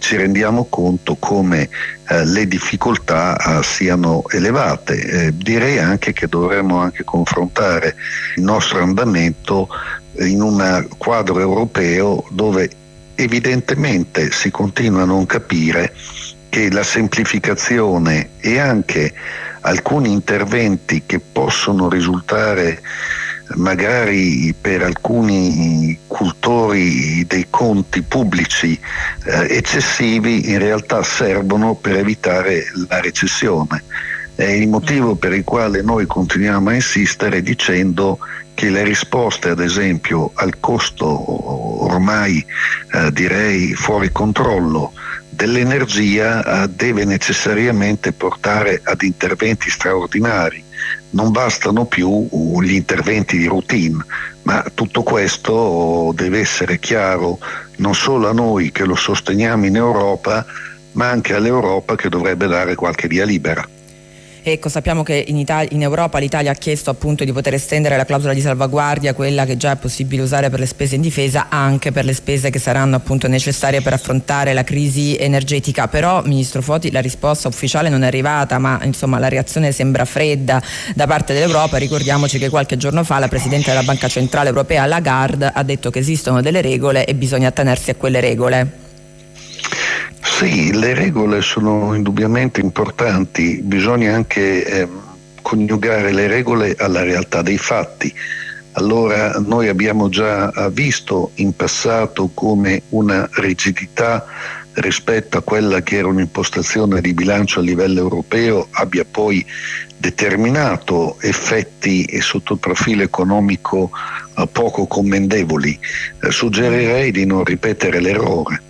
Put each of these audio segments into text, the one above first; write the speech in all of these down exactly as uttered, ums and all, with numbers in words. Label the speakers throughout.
Speaker 1: ci rendiamo conto come eh, le difficoltà eh, siano elevate. Eh, direi anche che dovremmo anche confrontare il nostro andamento in un quadro europeo dove evidentemente si continua a non capire che la semplificazione e anche alcuni interventi che possono risultare magari per alcuni cultori dei conti pubblici eh, eccessivi in realtà servono per evitare la recessione. È il motivo per il quale noi continuiamo a insistere dicendo che le risposte, ad esempio, al costo ormai eh, direi fuori controllo dell'energia eh, deve necessariamente portare ad interventi straordinari. Non bastano più gli interventi di routine, ma tutto questo deve essere chiaro non solo a noi che lo sosteniamo in Europa, ma anche all'Europa che dovrebbe dare qualche via libera.
Speaker 2: Ecco, sappiamo che in, Italia, in Europa l'Italia ha chiesto appunto di poter estendere la clausola di salvaguardia, quella che già è possibile usare per le spese in difesa, anche per le spese che saranno appunto necessarie per affrontare la crisi energetica. Però, Ministro Foti, la risposta ufficiale non è arrivata, ma insomma la reazione sembra fredda da parte dell'Europa. Ricordiamoci che qualche giorno fa la Presidente della Banca Centrale Europea, Lagarde, ha detto che esistono delle regole e bisogna attenersi a quelle regole.
Speaker 1: Sì, le regole sono indubbiamente importanti, bisogna anche eh, coniugare le regole alla realtà dei fatti. Allora noi abbiamo già visto in passato come una rigidità rispetto a quella che era un'impostazione di bilancio a livello europeo abbia poi determinato effetti e sotto il profilo economico eh, poco commendevoli. Eh, suggerirei di non ripetere l'errore.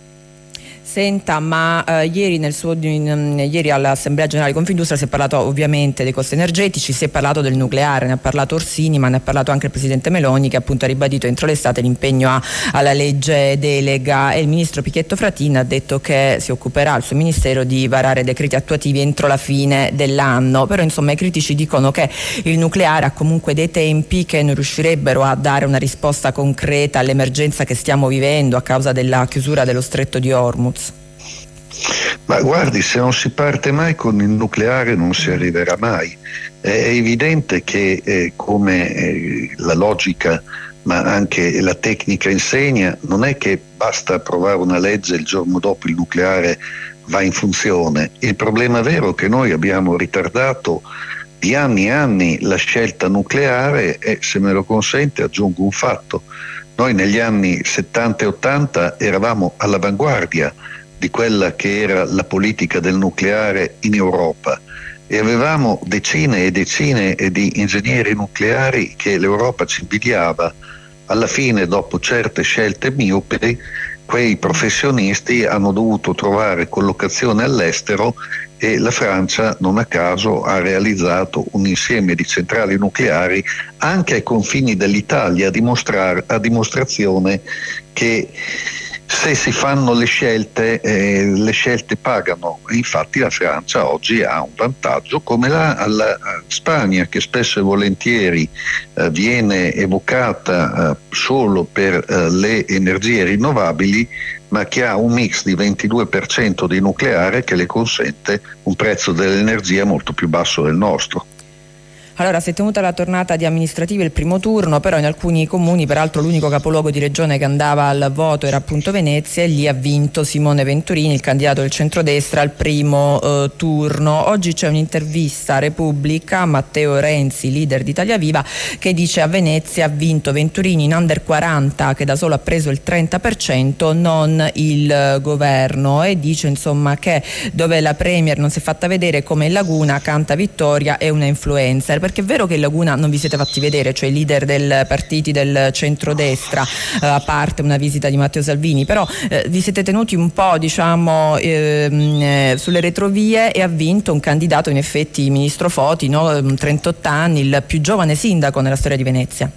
Speaker 2: Senta, ma eh, ieri, nel suo, in, ieri all'Assemblea Generale di Confindustria si è parlato ovviamente dei costi energetici, si è parlato del nucleare, ne ha parlato Orsini, ma ne ha parlato anche il Presidente Meloni, che appunto ha ribadito entro l'estate l'impegno a, alla legge delega, e il Ministro Pichetto Fratin ha detto che si occuperà il suo Ministero di varare decreti attuativi entro la fine dell'anno. Però insomma i critici dicono che il nucleare ha comunque dei tempi che non riuscirebbero a dare una risposta concreta all'emergenza che stiamo vivendo a causa della chiusura dello Stretto di Hormuz.
Speaker 1: Ma guardi, se non si parte mai con il nucleare non si arriverà mai. È evidente che eh, come eh, la logica ma anche la tecnica insegna, non è che basta approvare una legge e il giorno dopo il nucleare va in funzione. Il problema vero è che noi abbiamo ritardato di anni e anni la scelta nucleare e, se me lo consente, aggiungo un fatto. Noi negli anni settanta e ottanta eravamo all'avanguardia di quella che era la politica del nucleare in Europa e avevamo decine e decine di ingegneri nucleari che l'Europa ci invidiava. Alla fine, dopo certe scelte miopi, quei professionisti hanno dovuto trovare collocazione all'estero e la Francia, non a caso, ha realizzato un insieme di centrali nucleari anche ai confini dell'Italia, a, dimostrar- a dimostrazione che se si fanno le scelte, eh, le scelte pagano. E infatti la Francia oggi ha un vantaggio come la, la Spagna, che spesso e volentieri eh, viene evocata eh, solo per eh, le energie rinnovabili, ma che ha un mix di ventidue per cento di nucleare che le consente un prezzo dell'energia molto più basso del nostro.
Speaker 2: Allora, si è tenuta la tornata di amministrativi il primo turno, però in alcuni comuni, peraltro l'unico capoluogo di regione che andava al voto era appunto Venezia, e lì ha vinto Simone Venturini, il candidato del centrodestra, al primo eh, turno. Oggi c'è un'intervista a Repubblica a Matteo Renzi, leader di Italia Viva, che dice: a Venezia ha vinto Venturini in under quaranta, che da solo ha preso il trenta per cento, non il governo, e dice insomma che dove la Premier non si è fatta vedere, come in Laguna, canta vittoria e una influencer. Perché è vero che in Laguna non vi siete fatti vedere, cioè i leader del partiti del centrodestra, eh, a parte una visita di Matteo Salvini, però eh, vi siete tenuti un po' diciamo ehm, eh, sulle retrovie, e ha vinto un candidato, in effetti il ministro Foti, no? trentotto anni, il più giovane sindaco nella storia di Venezia.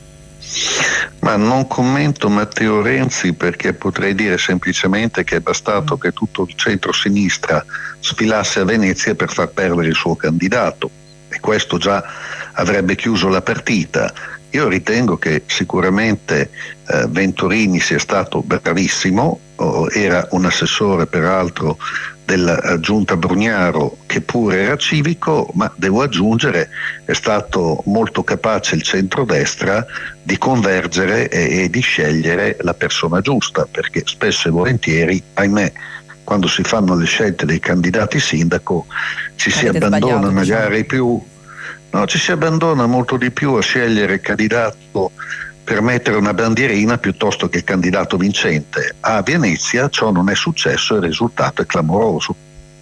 Speaker 1: Ma non commento Matteo Renzi, perché potrei dire semplicemente che è bastato che tutto il centro-sinistra sfilasse a Venezia per far perdere il suo candidato, e questo già avrebbe chiuso la partita. Io ritengo che sicuramente eh, Venturini sia stato bravissimo, oh, era un assessore peraltro della giunta Brugnaro, che pure era civico, ma devo aggiungere è stato molto capace il centrodestra di convergere e, e di scegliere la persona giusta, perché spesso e volentieri, ahimè, quando si fanno le scelte dei candidati sindaco ci si abbandona magari più no, ci si abbandona molto di più a scegliere il candidato per mettere una bandierina piuttosto che il candidato vincente. A Venezia ciò non è successo e il risultato è clamoroso.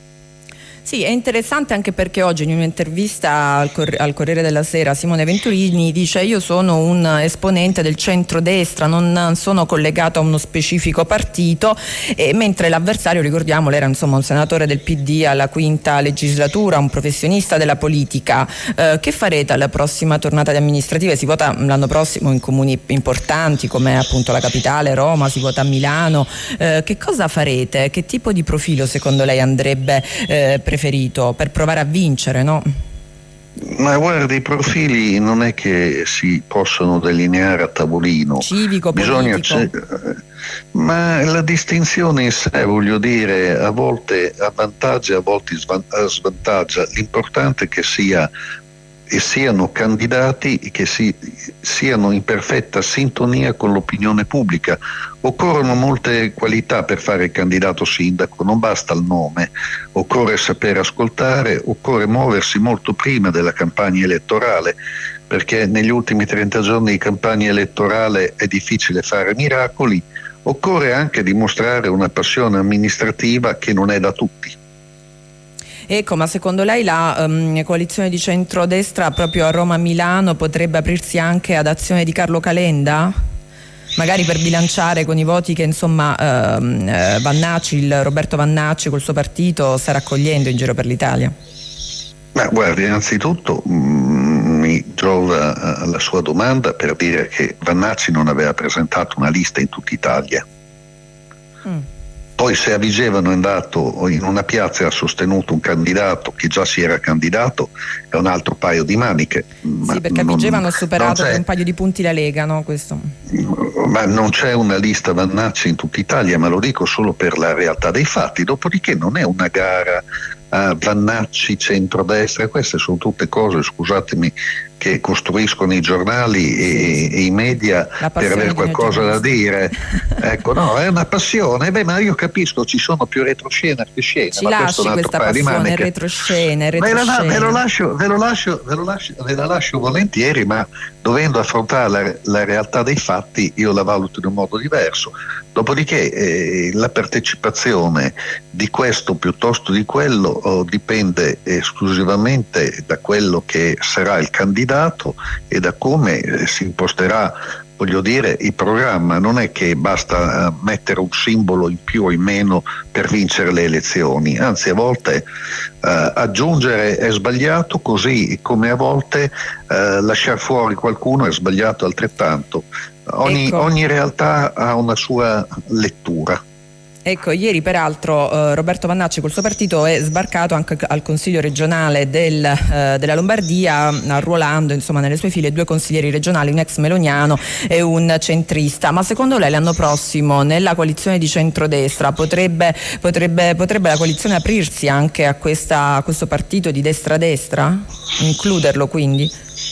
Speaker 2: Sì, è interessante anche perché oggi in un'intervista al, Cor- al Corriere della Sera Simone Venturini dice: io sono un esponente del centrodestra, non sono collegato a uno specifico partito, e mentre l'avversario, ricordiamolo, era insomma un senatore del P D alla quinta legislatura, un professionista della politica. Eh, che farete alla prossima tornata di amministrative? Si vota l'anno prossimo in comuni importanti come appunto la capitale, Roma, si vota a Milano. Eh, che cosa farete? Che tipo di profilo secondo lei andrebbe eh, preferito per provare a vincere, no?
Speaker 1: Ma guardi, i profili non è che si possono delineare a tavolino.
Speaker 2: Civico,
Speaker 1: bisogna
Speaker 2: politico.
Speaker 1: C- ma la distinzione in sé, voglio dire, a volte avvantaggia, a volte svantaggia. L'importante è che sia e siano candidati che si, siano in perfetta sintonia con l'opinione pubblica. Occorrono molte qualità per fare il candidato sindaco, non basta il nome, occorre sapere ascoltare, occorre muoversi molto prima della campagna elettorale, perché negli ultimi trenta giorni di campagna elettorale è difficile fare miracoli. Occorre anche dimostrare una passione amministrativa che non è da tutti.
Speaker 2: Ecco, ma secondo lei la um, coalizione di centrodestra proprio a Roma-Milano potrebbe aprirsi anche ad azione di Carlo Calenda? Magari per bilanciare con i voti che insomma uh, Vannacci, il Roberto Vannacci col suo partito sta raccogliendo in giro per l'Italia?
Speaker 1: Ma guardi, innanzitutto mh, mi giova la sua domanda per dire che Vannacci non aveva presentato una lista in tutta Italia. Mm. Poi se a Vigevano è andato in una piazza e ha sostenuto un candidato che già si era candidato, è un altro paio di maniche.
Speaker 2: Sì, perché a Vigevano ha superato per un paio di punti la Lega, no? Questo.
Speaker 1: Ma non c'è una lista Vannacci in tutta Italia, ma lo dico solo per la realtà dei fatti. Dopodiché non è una gara a Vannacci, centrodestra, queste sono tutte cose, scusatemi, che costruiscono i giornali e, e i media per avere qualcosa da dire. Ecco, no, è una passione. Beh, ma io capisco, ci sono più retroscena che scena.
Speaker 2: Ci
Speaker 1: ma
Speaker 2: lasci questa passione, retroscena, retroscena.
Speaker 1: Ve, ve lo lascio, ve lo lascio, ve lo lascio, ve la lascio volentieri, ma dovendo affrontare la, la realtà dei fatti, io la valuto in un modo diverso. Dopodiché eh, la partecipazione di questo piuttosto di quello oh, dipende esclusivamente da quello che sarà il candidato e da come eh, si imposterà, voglio dire, il programma. Non è che basta uh, mettere un simbolo in più o in meno per vincere le elezioni, anzi a volte uh, aggiungere è sbagliato, così come a volte uh, lasciare fuori qualcuno è sbagliato altrettanto. Ogni, ecco. ogni realtà ha una sua lettura.
Speaker 2: Ecco, ieri peraltro eh, Roberto Vannacci col suo partito è sbarcato anche al Consiglio regionale del, eh, della Lombardia, arruolando insomma nelle sue file due consiglieri regionali, un ex meloniano e un centrista. Ma secondo lei l'anno prossimo nella coalizione di centrodestra potrebbe, potrebbe, potrebbe la coalizione aprirsi anche a, questa, a questo partito di destra-destra? Includerlo quindi?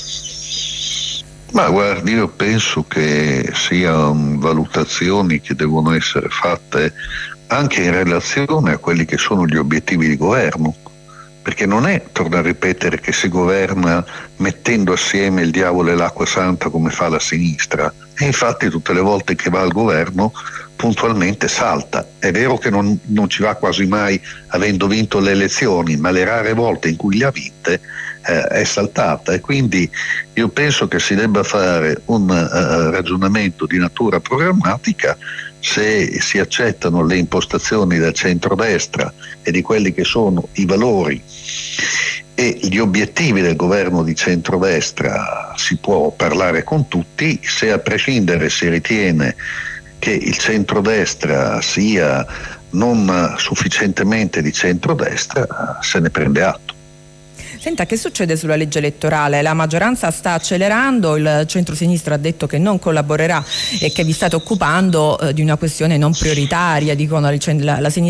Speaker 1: Ma guardi, io penso che siano valutazioni che devono essere fatte anche in relazione a quelli che sono gli obiettivi di governo, perché non è, torno a ripetere, che si governa mettendo assieme il diavolo e l'acqua santa come fa la sinistra, e infatti tutte le volte che va al governo puntualmente salta. È vero che non, non ci va quasi mai avendo vinto le elezioni, ma le rare volte in cui le ha vinte eh, è saltata, e quindi io penso che si debba fare un uh, ragionamento di natura programmatica. Se si accettano le impostazioni del centrodestra e di quelli che sono i valori e gli obiettivi del governo di centrodestra, si può parlare con tutti. Se a prescindere si ritiene che il centrodestra sia non sufficientemente di centrodestra, se ne prende atto.
Speaker 2: Senta, che succede sulla legge elettorale? La maggioranza sta accelerando, il centro-sinistra ha detto che non collaborerà e che vi state occupando eh, di una questione non prioritaria, dicono la, la, la sinistra